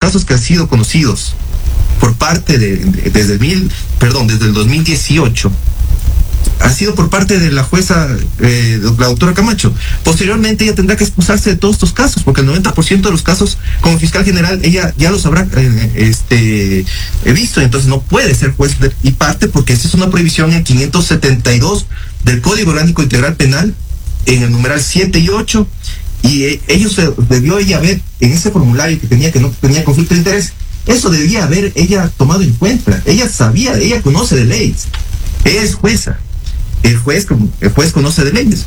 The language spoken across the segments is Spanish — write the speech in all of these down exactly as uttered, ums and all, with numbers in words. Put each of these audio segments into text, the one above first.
casos que han sido conocidos por parte de, de desde el mil, perdón, desde el dos mil dieciocho, ha sido por parte de la jueza, eh, la doctora Camacho. Posteriormente ella tendrá que excusarse de todos estos casos, porque el noventa por ciento de los casos, como fiscal general, ella ya los habrá eh, este, eh, visto, entonces no puede ser juez de, y parte, porque esa es una prohibición en quinientos setenta y dos del Código Orgánico Integral Penal, en el numeral siete y ocho, y eh, ellos eh, debió ella ver en ese formulario que tenía que no tenía conflicto de interés, eso debía haber ella tomado en cuenta. Ella sabía, ella conoce de leyes, ella es jueza. El juez, el juez conoce de leyes.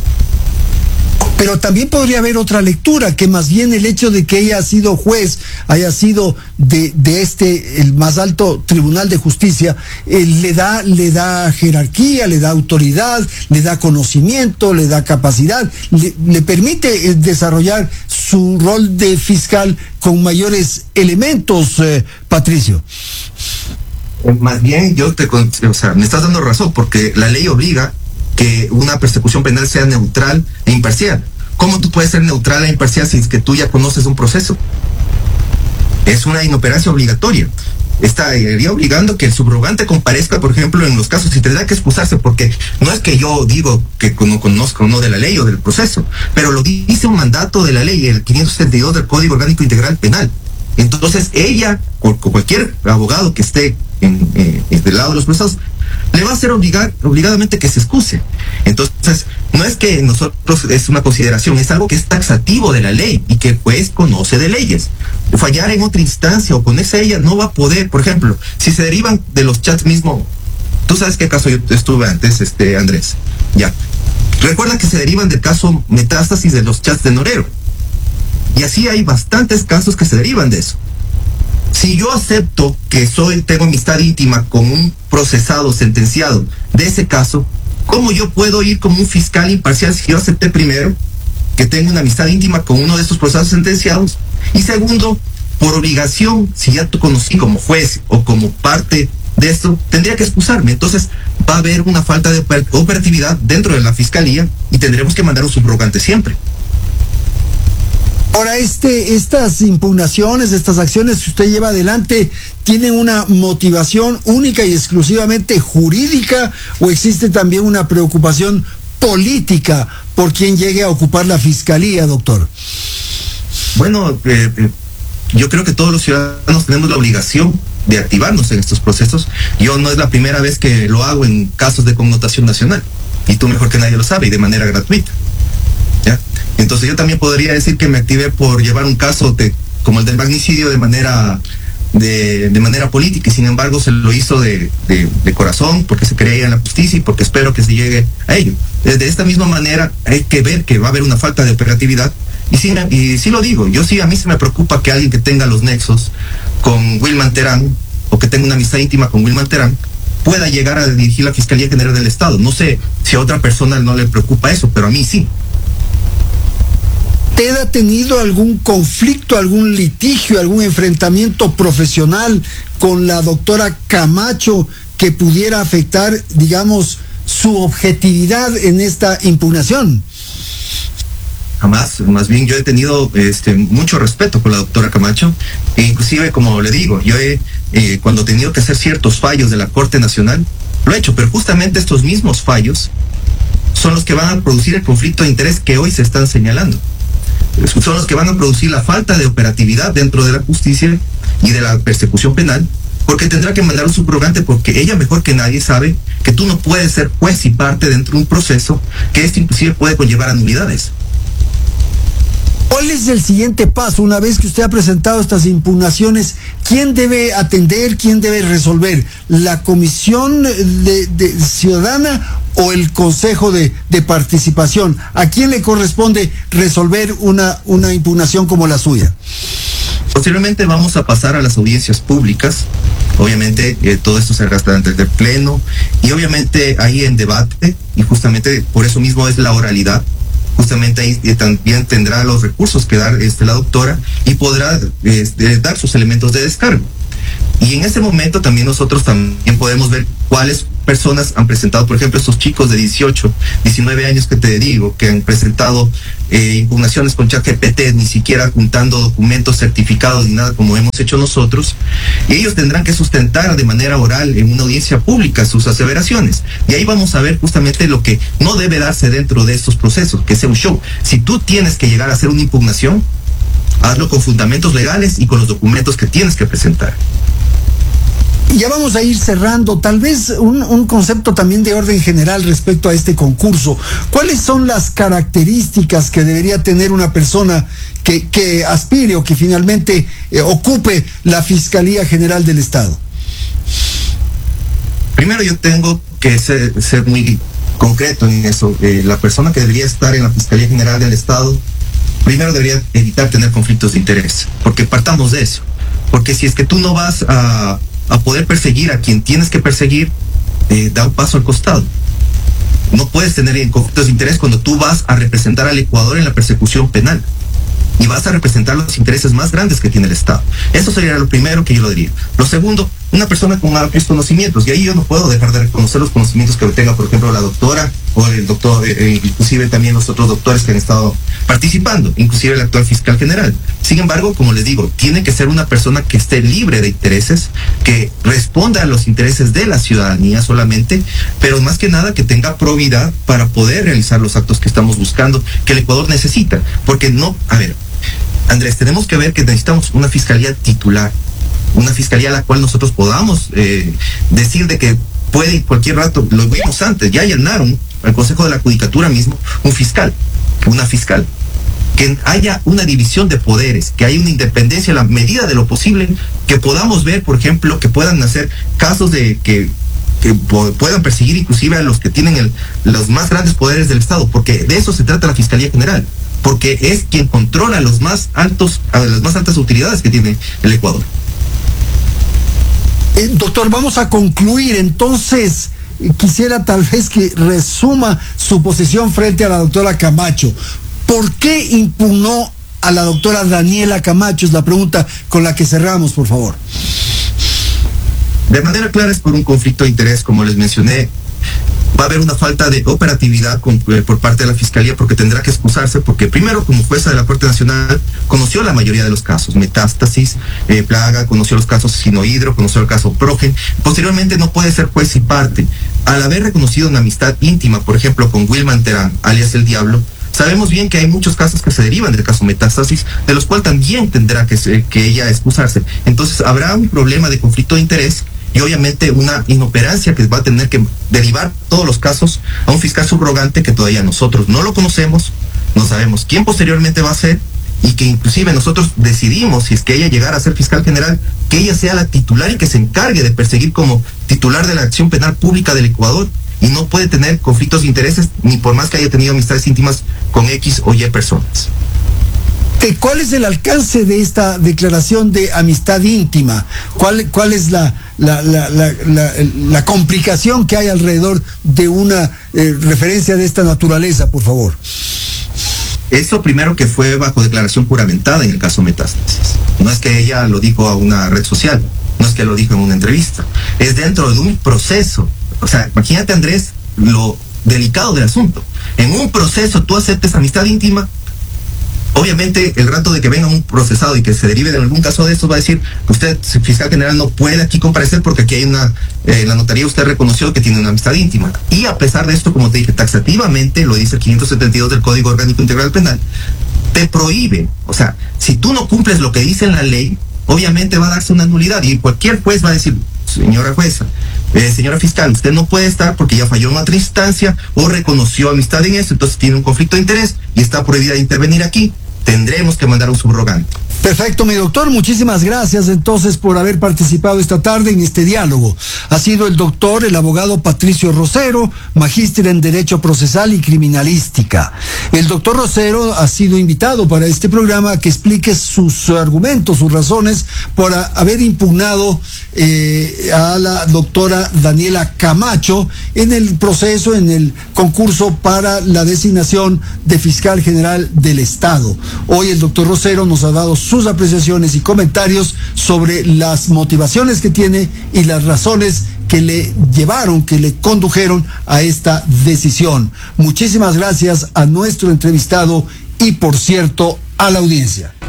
Pero también podría haber otra lectura, que más bien el hecho de que ella ha sido juez, haya sido de, de este, el más alto tribunal de justicia, eh, le da, le da jerarquía, le da autoridad, le da conocimiento, le da capacidad, le, le permite eh, desarrollar su rol de fiscal con mayores elementos, eh, Patricio. Más bien, yo te, o sea, me estás dando razón, porque la ley obliga que una persecución penal sea neutral e imparcial. ¿Cómo tú puedes ser neutral e imparcial si es que tú ya conoces un proceso? Es una inoperancia obligatoria. Estaría obligando que el subrogante comparezca, por ejemplo, en los casos, y tendrá que excusarse, porque no es que yo digo que no conozco no de la ley o del proceso, pero lo dice un mandato de la ley, el quinientos setenta y dos del Código Orgánico Integral Penal. Entonces ella, o cualquier abogado que esté en, eh, del lado de los procesos, le va a hacer obligar, obligadamente que se excuse. Entonces, no es que nosotros es una consideración, es algo que es taxativo de la ley y que el juez conoce de leyes. Fallar en otra instancia o ponerse a ella no va a poder. Por ejemplo, si se derivan de los chats mismo, tú sabes qué caso yo estuve antes, este Andrés, ya. Recuerda que se derivan del caso Metástasis de los chats de Norero. Y así hay bastantes casos que se derivan de eso. Si yo acepto que soy, tengo amistad íntima con un procesado sentenciado de ese caso, ¿cómo yo puedo ir como un fiscal imparcial si yo acepté primero que tengo una amistad íntima con uno de estos procesados sentenciados? Y segundo, por obligación, si ya te conocí como juez o como parte de esto, tendría que excusarme. Entonces va a haber una falta de operatividad dentro de la fiscalía y tendremos que mandar un subrogante siempre. Ahora, este, estas impugnaciones, estas acciones que usted lleva adelante, ¿tienen una motivación única y exclusivamente jurídica o existe también una preocupación política por quien llegue a ocupar la fiscalía, doctor? Bueno, eh, eh, yo creo que todos los ciudadanos tenemos la obligación de activarnos en estos procesos. Yo no es la primera vez que lo hago en casos de connotación nacional, y tú mejor que nadie lo sabe, y de manera gratuita. ¿Ya? Entonces yo también podría decir que me activé por llevar un caso de, como el del magnicidio de manera de, de manera política, y sin embargo se lo hizo de, de, de corazón, porque se creía en la justicia y porque espero que se llegue a ello. De esta misma manera hay que ver que va a haber una falta de operatividad, y sí, y sí lo digo, yo sí, a mí se me preocupa que alguien que tenga los nexos con Wilman Terán, o que tenga una amistad íntima con Wilman Terán, pueda llegar a dirigir la Fiscalía General del Estado. No sé si a otra persona no le preocupa eso, pero a mí sí. ¿Usted ha tenido algún conflicto, algún litigio, algún enfrentamiento profesional con la doctora Camacho que pudiera afectar, digamos, su objetividad en esta impugnación? Jamás, más bien yo he tenido este, mucho respeto por la doctora Camacho, e inclusive, como le digo, yo he, eh, cuando he tenido que hacer ciertos fallos de la Corte Nacional, lo he hecho, pero justamente estos mismos fallos son los que van a producir el conflicto de interés que hoy se están señalando. Son los que van a producir la falta de operatividad dentro de la justicia y de la persecución penal, porque tendrá que mandar un subrogante, porque ella mejor que nadie sabe que tú no puedes ser juez y parte dentro de un proceso, que esto inclusive puede conllevar a nulidades. ¿Cuál es el siguiente paso? Una vez que usted ha presentado estas impugnaciones, ¿quién debe atender, quién debe resolver? ¿La Comisión de, de Ciudadana o el Consejo de, de Participación? ¿A quién le corresponde resolver una, una impugnación como la suya? Posteriormente vamos a pasar a las audiencias públicas. Obviamente eh, todo esto se hará antes del pleno, y obviamente ahí en debate, y justamente por eso mismo es la oralidad. Justamente ahí eh, también tendrá los recursos que dar este, la doctora, y podrá eh, dar sus elementos de descargo. Y en ese momento también nosotros también podemos ver cuáles personas han presentado, por ejemplo, estos chicos de dieciocho, diecinueve años que te digo, que han presentado eh, impugnaciones con ChatGPT, ni siquiera juntando documentos certificados ni nada como hemos hecho nosotros, y ellos tendrán que sustentar de manera oral en una audiencia pública sus aseveraciones. Y ahí vamos a ver justamente lo que no debe darse dentro de estos procesos, que sea un show. Si tú tienes que llegar a hacer una impugnación, hazlo con fundamentos legales y con los documentos que tienes que presentar. Ya vamos a ir cerrando, tal vez un, un concepto también de orden general respecto a este concurso. ¿Cuáles son las características que debería tener una persona que, que aspire o que finalmente eh, ocupe la Fiscalía General del Estado? Primero yo tengo que ser, ser muy concreto en eso. Eh, la persona que debería estar en la Fiscalía General del Estado, primero debería evitar tener conflictos de interés, porque partamos de eso. Porque si es que tú no vas a... a poder perseguir a quien tienes que perseguir, eh, da un paso al costado. No puedes tener conflictos de interés cuando tú vas a representar al Ecuador en la persecución penal y vas a representar los intereses más grandes que tiene el Estado. Eso sería lo primero que yo lo diría. Lo segundo, una persona con amplios conocimientos, y ahí yo no puedo dejar de reconocer los conocimientos que tenga, por ejemplo, la doctora o el doctor, eh, inclusive también los otros doctores que han estado participando, inclusive el actual fiscal general. Sin embargo, como les digo, tiene que ser una persona que esté libre de intereses, que responda a los intereses de la ciudadanía solamente, pero más que nada que tenga probidad para poder realizar los actos que estamos buscando, que el Ecuador necesita. Porque no, a ver, Andrés, tenemos que ver que necesitamos una fiscalía titular, una fiscalía a la cual nosotros podamos eh, decir de que puede en cualquier rato, lo vimos antes, ya allanaron al Consejo de la Judicatura mismo un fiscal, una fiscal, que haya una división de poderes, que haya una independencia en la medida de lo posible, que podamos ver, por ejemplo, que puedan hacer casos de que que puedan perseguir inclusive a los que tienen el, los más grandes poderes del Estado, porque de eso se trata la Fiscalía General, porque es quien controla los más altos, a las más altas utilidades que tiene el Ecuador. Eh, doctor, vamos a concluir. Entonces, eh, quisiera tal vez que resuma su posición frente a la doctora Camacho. ¿Por qué impugnó a la doctora Daniela Camacho? Es la pregunta con la que cerramos, por favor. De manera clara es por un conflicto de interés, como les mencioné. Va a haber una falta de operatividad con, eh, por parte de la Fiscalía, porque tendrá que excusarse, porque primero, como jueza de la Corte Nacional, conoció la mayoría de los casos, Metástasis, eh, Plaga, conoció los casos Sinohidro, conoció el caso Progen. Posteriormente no puede ser juez y parte. Al haber reconocido una amistad íntima, por ejemplo, con Wilman Terán, alias El Diablo, sabemos bien que hay muchos casos que se derivan del caso Metástasis, de los cuales también tendrá que, ser, que ella excusarse. Entonces habrá un problema de conflicto de interés y obviamente una inoperancia que va a tener que derivar todos los casos a un fiscal subrogante que todavía nosotros no lo conocemos, no sabemos quién posteriormente va a ser, y que inclusive nosotros decidimos, si es que ella llegara a ser fiscal general, que ella sea la titular y que se encargue de perseguir como titular de la acción penal pública del Ecuador, y no puede tener conflictos de intereses ni por más que haya tenido amistades íntimas con X o Y personas. ¿Cuál es el alcance de esta declaración de amistad íntima? ¿Cuál, cuál es la, la, la, la, la, la complicación que hay alrededor de una eh, referencia de esta naturaleza, por favor? Eso primero que fue bajo declaración juramentada en el caso Metástasis. No es que ella lo dijo a una red social, no es que lo dijo en una entrevista. Es dentro de un proceso. O sea, imagínate, Andrés, lo delicado del asunto. En un proceso tú aceptes amistad íntima. Obviamente, el rato de que venga un procesado y que se derive de algún caso de estos va a decir que usted, fiscal general, no puede aquí comparecer porque aquí hay una, eh, la notaría usted reconoció que tiene una amistad íntima. Y a pesar de esto, como te dije, taxativamente, lo dice el quinientos setenta y dos del Código Orgánico Integral Penal, te prohíbe. O sea, si tú no cumples lo que dice en la ley, obviamente va a darse una nulidad y cualquier juez va a decir, señora jueza, eh, señora fiscal, usted no puede estar porque ya falló en otra instancia o reconoció amistad en eso, entonces tiene un conflicto de interés y está prohibida de intervenir aquí. Tendremos que mandar un subrogante. Perfecto, mi doctor, muchísimas gracias entonces por haber participado esta tarde en este diálogo. Ha sido el doctor, el abogado Patricio Rosero, magíster en Derecho Procesal y Criminalística. El doctor Rosero ha sido invitado para este programa a que explique sus argumentos, sus razones por haber impugnado eh, a la doctora Daniela Camacho en el proceso, en el concurso para la designación de fiscal general del Estado. Hoy el doctor Rosero nos ha dado sus apreciaciones y comentarios sobre las motivaciones que tiene y las razones que le llevaron, que le condujeron a esta decisión. Muchísimas gracias a nuestro entrevistado y, por cierto, a la audiencia.